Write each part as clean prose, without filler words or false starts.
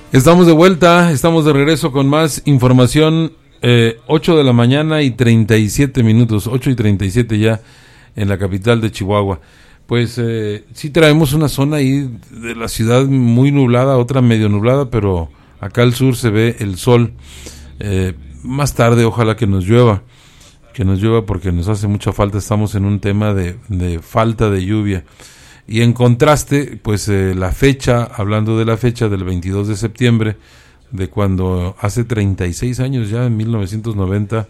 Estamos de vuelta, estamos de regreso con más información. 8 de la mañana y 37 minutos, 8 y 37 ya en la capital de Chihuahua. Pues sí traemos una zona ahí de la ciudad muy nublada, otra medio nublada, pero acá al sur se ve el sol. Más tarde ojalá que nos llueva porque nos hace mucha falta, estamos en un tema de falta de lluvia. Y en contraste, pues la fecha, hablando de la fecha del 22 de septiembre, de cuando hace 36 años ya, en 1990,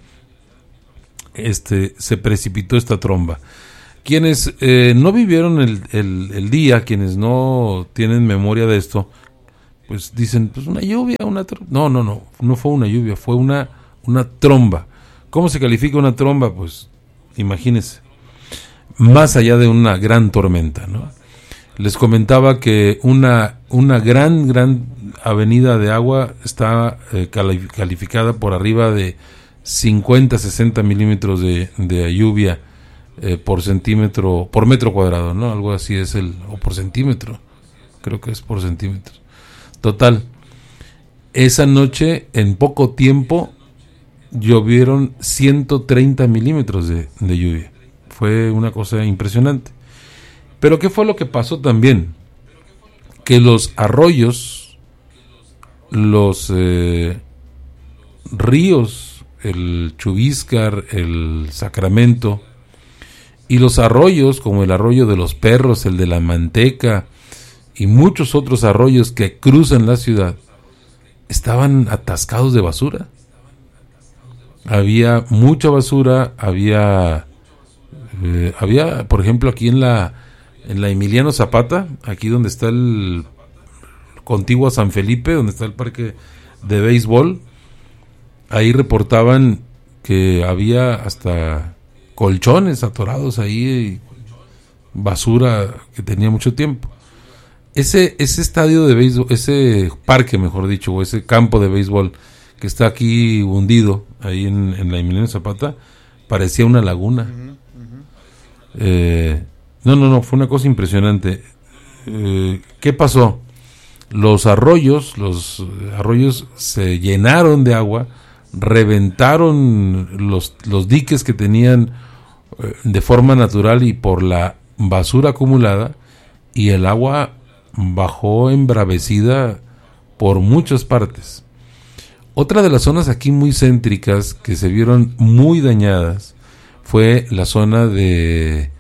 se precipitó esta tromba. Quienes no vivieron el día, quienes no tienen memoria de esto, pues dicen, pues una lluvia, no fue una lluvia, fue una tromba. ¿Cómo se califica una tromba? Pues imagínense, más allá de una gran tormenta, ¿no? Les comentaba que una gran avenida de agua está calificada por arriba de 50-60 milímetros de lluvia por metro cuadrado, ¿no? Algo así es o por centímetro, creo que es por centímetro. Total, esa noche, en poco tiempo, llovieron 130 milímetros de lluvia. Fue una cosa impresionante. Pero ¿qué fue lo que pasó también? Que los arroyos, los ríos, el Chubíscar, el Sacramento, y los arroyos como el arroyo de los Perros, el de la Manteca, y muchos otros arroyos que cruzan la ciudad, estaban atascados de basura. Había mucha basura, había por ejemplo, aquí en la Emiliano Zapata, aquí donde está el contiguo a San Felipe, donde está el parque de béisbol, ahí reportaban que había hasta colchones atorados ahí, basura que tenía mucho tiempo. Ese estadio de béisbol, ese parque, mejor dicho, o ese campo de béisbol que está aquí hundido, ahí en la Emiliano Zapata, parecía una laguna. No, fue una cosa impresionante. ¿Qué pasó? Los arroyos se llenaron de agua, reventaron los diques que tenían de forma natural y por la basura acumulada, y el agua bajó embravecida por muchas partes. Otra de las zonas aquí muy céntricas que se vieron muy dañadas fue la zona de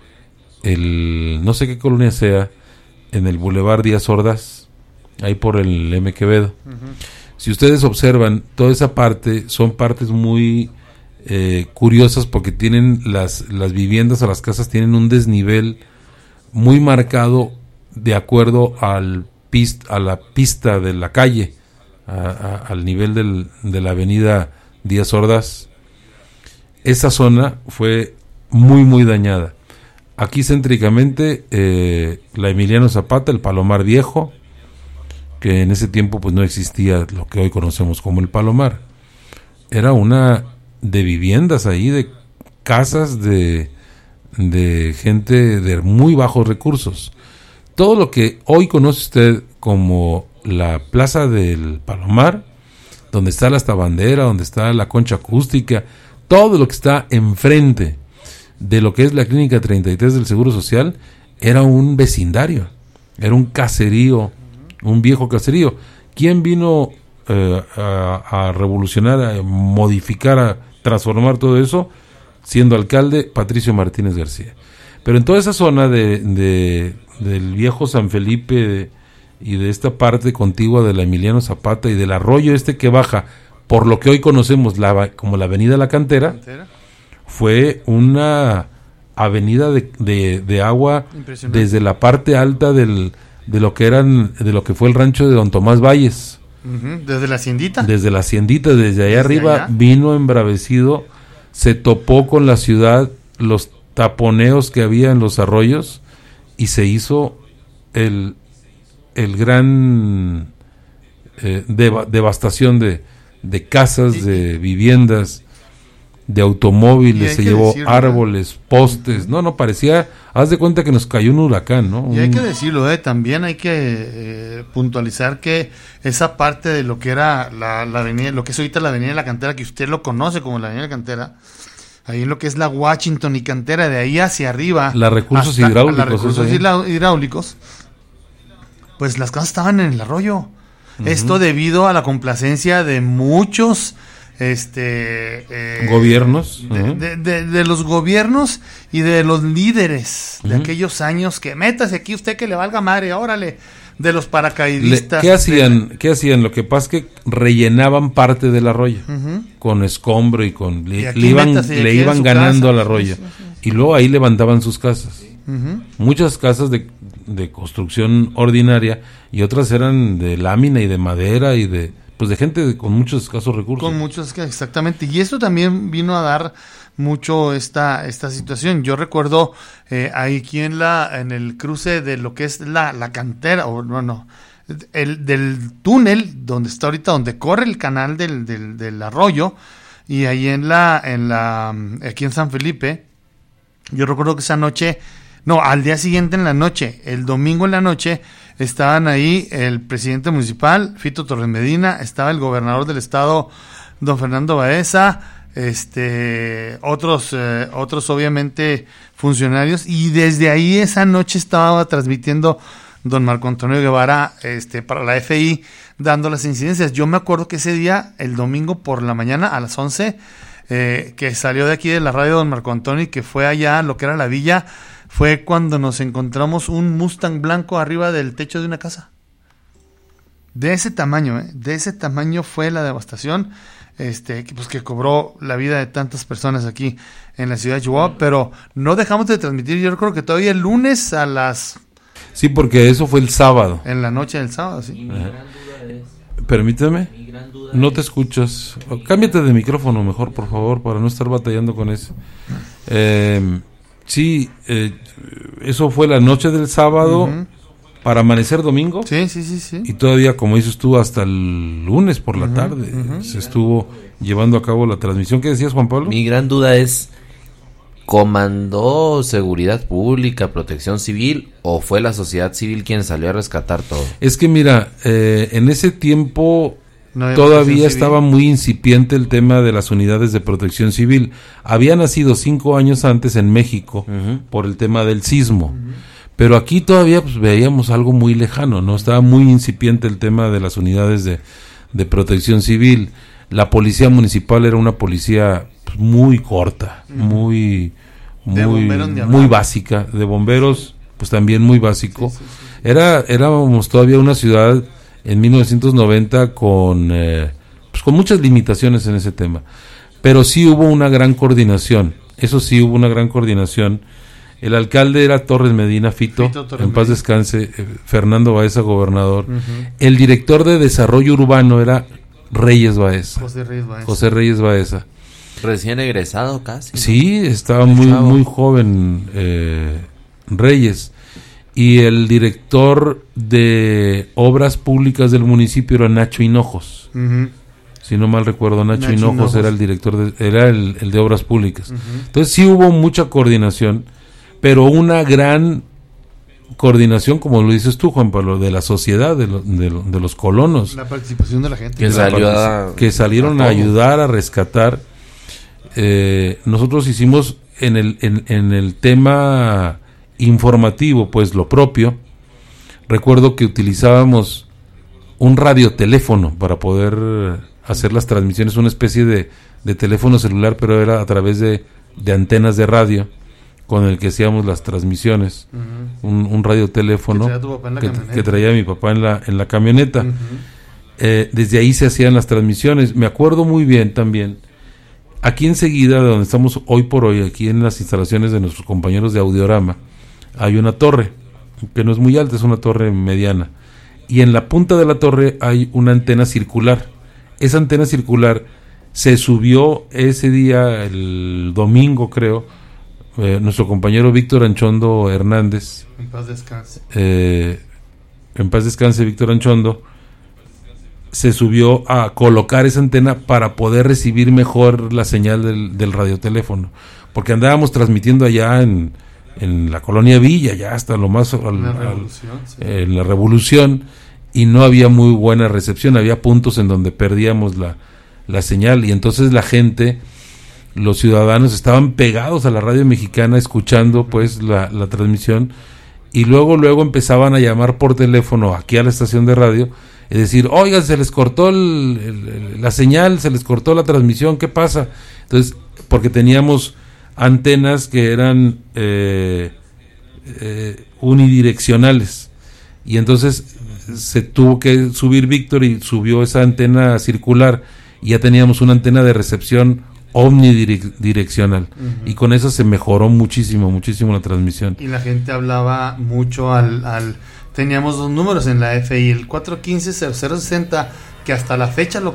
no sé qué colonia sea, en el Boulevard Díaz Ordaz, ahí por el M. Quevedo. Si ustedes observan, toda esa parte son partes muy curiosas, porque tienen las viviendas o las casas tienen un desnivel muy marcado de acuerdo a la pista de la calle, al nivel de la avenida Díaz Ordaz. Esa zona fue muy muy dañada. Aquí céntricamente la Emiliano Zapata, el Palomar Viejo, que en ese tiempo pues no existía lo que hoy conocemos como el Palomar. Era una de viviendas ahí, de casas de gente de muy bajos recursos. Todo lo que hoy conoce usted como la Plaza del Palomar, donde está la Estabandera, donde está la Concha Acústica, todo lo que está enfrente de lo que es la Clínica 33 del Seguro Social, era un vecindario, era un caserío, un viejo caserío. ¿Quién vino a revolucionar, a modificar, a transformar todo eso? Siendo alcalde, Patricio Martínez García. Pero en toda esa zona del viejo San Felipe y de esta parte contigua de la Emiliano Zapata y del arroyo que baja por lo que hoy conocemos como la Avenida La Cantera, fue una avenida de agua desde la parte alta de lo que fue el rancho de Don Tomás Valles. Desde la haciendita. Desde allá arriba vino embravecido, se topó con la ciudad, los taponeos que había en los arroyos, y se hizo el gran devastación de casas, de viviendas. de automóviles, se llevó decirlo, árboles, postes, no, parecía, haz de cuenta que nos cayó un huracán, ¿no? Y hay que decirlo, también hay que puntualizar que esa parte de lo que era la avenida, lo que es ahorita la avenida de la Cantera, que usted lo conoce como la avenida de la Cantera, ahí en lo que es la Washington y Cantera, de ahí hacia arriba, los recursos hidráulicos, pues las casas estaban en el arroyo. Esto debido a la complacencia de muchos gobiernos, de los gobiernos y de los líderes de aquellos años, que métase aquí usted que le valga madre, órale, de los paracaidistas. ¿Qué hacían? Lo que pasa es que rellenaban parte del arroyo con escombro y le iban ganando al arroyo, y luego ahí levantaban sus casas. Muchas casas de construcción ordinaria, y otras eran de lámina y de madera y de gente con muchos escasos recursos. Exactamente. Y esto también vino a dar mucho esta situación. Yo recuerdo aquí en el cruce de lo que es la Cantera, del túnel donde está ahorita, donde corre el canal del arroyo, y ahí aquí en San Felipe, yo recuerdo que esa noche, al día siguiente en la noche, el domingo en la noche, estaban ahí el presidente municipal, Fito Torres Medina, estaba el gobernador del estado, don Fernando Baeza, otros obviamente funcionarios, y desde ahí esa noche estaba transmitiendo don Marco Antonio Guevara para la FI, dando las incidencias. Yo me acuerdo que ese día, el domingo por la mañana a las 11, que salió de aquí de la radio don Marco Antonio y que fue allá, lo que era la villa, fue cuando nos encontramos un Mustang blanco arriba del techo de una casa. De ese tamaño, fue la devastación, que cobró la vida de tantas personas aquí en la ciudad de Chihuahua, pero no dejamos de transmitir. Yo creo que todavía el lunes a las... Sí, porque eso fue el sábado. En la noche del sábado, sí. Y mi gran duda es... Permíteme. No te escuchas. Cámbiate de micrófono mejor, por favor, para no estar batallando con eso. Sí, eso fue la noche del sábado para amanecer domingo. Sí. Y todavía, como dices tú, hasta el lunes por la tarde se estuvo llevando a cabo la transmisión. ¿Qué decías, Juan Pablo? Mi gran duda es, ¿comandó Seguridad Pública, Protección Civil, o fue la sociedad civil quien salió a rescatar todo? Es que mira, en ese tiempo... todavía estaba muy incipiente el tema de las unidades de protección civil. Había nacido 5 años antes en México por el tema del sismo, pero aquí todavía veíamos algo muy lejano, ¿no? Estaba muy incipiente el tema de las unidades de protección civil. La policía municipal era una policía muy corta, muy básica, de bomberos pues también muy básico. Éramos todavía una ciudad en 1990 con muchas limitaciones en ese tema, pero sí hubo una gran coordinación. El alcalde era Torres Medina, Fito en paz descanse, Fernando Baeza, gobernador. El director de desarrollo urbano era José Reyes Baeza. Recién egresado casi, ¿no? Sí, estaba muy joven Reyes. Y el director de obras públicas del municipio era Nacho Hinojos. Si no mal recuerdo, Nacho Hinojos era el director era el de obras públicas. Entonces sí hubo mucha coordinación, pero una gran coordinación, como lo dices tú, Juan Pablo, de la sociedad, de los colonos. La participación de la gente. Que salieron a ayudar, a rescatar. Nosotros hicimos en el tema informativo, pues lo propio. Recuerdo que utilizábamos un radioteléfono para poder hacer las transmisiones, una especie de teléfono celular, pero era a través de antenas de radio con el que hacíamos las transmisiones. Un radioteléfono que traía mi papá en la camioneta. Desde ahí se hacían las transmisiones. Me acuerdo muy bien también, aquí enseguida de donde estamos hoy por hoy, aquí en las instalaciones de nuestros compañeros de Audiorama, hay una torre que no es muy alta, es una torre mediana, y en la punta de la torre hay una antena circular. Esa antena circular se subió ese día, el domingo creo, nuestro compañero Víctor Anchondo Hernández, en paz descanse Víctor Anchondo, se subió a colocar esa antena para poder recibir mejor la señal del radioteléfono, porque andábamos transmitiendo allá en la colonia Villa, ya hasta lo más en la Revolución, y no había muy buena recepción, había puntos en donde perdíamos la señal, y entonces la gente, los ciudadanos estaban pegados a la radio mexicana escuchando pues la transmisión, y luego empezaban a llamar por teléfono aquí a la estación de radio, es decir, oigan, se les cortó la señal, se les cortó la transmisión, ¿qué pasa? Entonces, porque teníamos antenas que eran unidireccionales, y entonces se tuvo que subir Víctor y subió esa antena circular, y ya teníamos una antena de recepción omnidireccional, y con eso se mejoró muchísimo la transmisión. Y la gente hablaba mucho teníamos 2 números en la FI, el 415-0060, que hasta la fecha lo